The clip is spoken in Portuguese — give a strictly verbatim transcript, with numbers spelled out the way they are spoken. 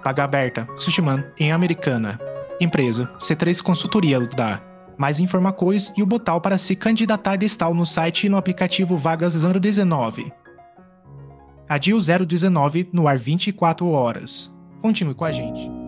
Paga aberta, Sushman, em Americana. Empresa, C três Consultoria da. Mais informações e o botão para se candidatar está no site e no aplicativo Vagas zero dezenove. A D I L zero dezenove no ar vinte e quatro horas. Continue com a gente.